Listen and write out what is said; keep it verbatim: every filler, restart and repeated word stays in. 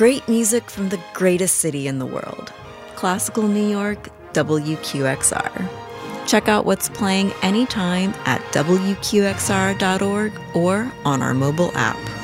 Great music from the greatest city in the world. Classical New York, W Q X R. Check out what's playing anytime at W Q X R dot org or on our mobile app.